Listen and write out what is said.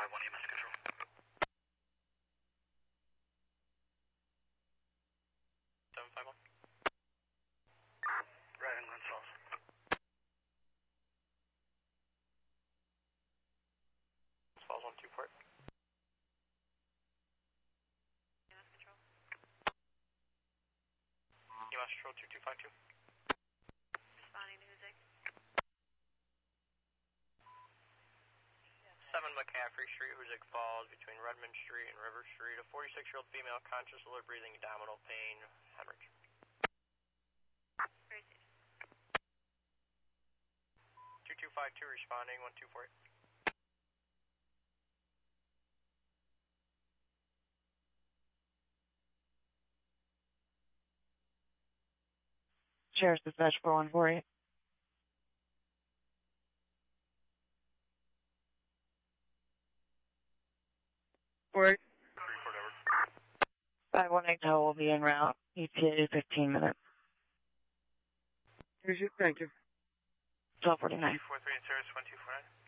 751 EMS control. Right in Glens Falls. Falls 124. EMS control. EMS control 2252. Responding to Huzik. 7 McCaffrey Street, Huzik Falls, between Redmond Street and River Street. A 46-year-old female, conscious, alert, breathing, abdominal pain, hemorrhage. Very safe. 2252 responding, 1248. Sheriff's Dispatch 4148. Word. Report over. 518 Tow will be en route. ETA 15 minutes. Thank you. 1249. 43 in service, 1249.